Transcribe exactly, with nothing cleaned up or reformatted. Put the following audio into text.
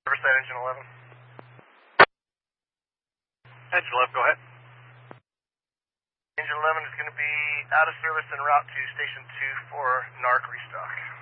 Riverside Engine eleven. Engine eleven, go ahead. Engine eleven is going to be out of service en route to Station two for N A R C restock.